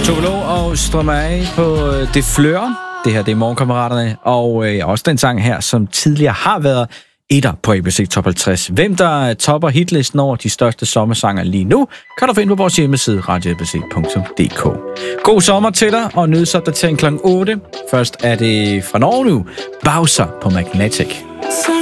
Tove Lo og Stromae på Det Fleur. Det her, det er Morgenkammeraterne. Og også den sang her, som tidligere har været etter på ABC Top 50. Hvem der topper hitlisten over de største sommersanger lige nu, kan du finde på vores hjemmeside radioabc.dk. God sommer til dig, og nyhedsopdatering kl. 8. Først er det fra Norge nu. Bowser på Magnetic.